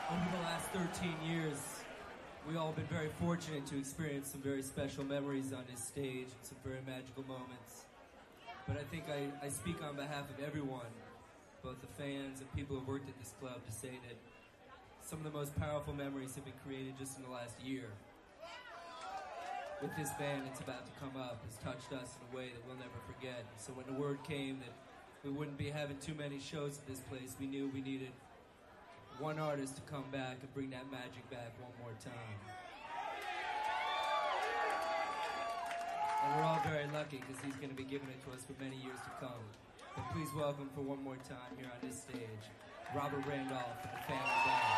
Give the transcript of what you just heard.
Over the last 13 years, we've all been very fortunate to experience some very special memories on this stage and some very magical moments. But I think I speak on behalf of everyone, both the fans and people who have worked at this club, to say that some of the most powerful memories have been created just in the last year. With this band that's about to come up, has touched us in a way that we'll never forget. So when the word came that we wouldn't be having too many shows at this place, we knew we needed one artist to come back and bring that magic back one more time. And we're all very lucky because he's going to be giving it to us for many years to come. But please welcome for one more time here on this stage, Robert Randolph and the Family Band.